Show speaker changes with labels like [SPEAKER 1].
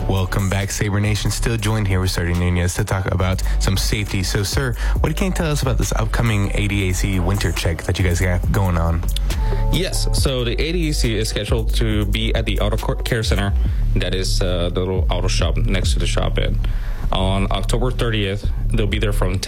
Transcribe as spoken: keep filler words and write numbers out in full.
[SPEAKER 1] Welcome back, Sabre Nation. Still joined here with Sergio Nunez to talk about some safety. So, sir, what can you tell us about this upcoming A D A C winter check that you guys got going on?
[SPEAKER 2] Yes, so the A D A C is scheduled to be at the Auto Care Center. That is uh, the little auto shop next to the shop. And on October thirtieth, they'll be there from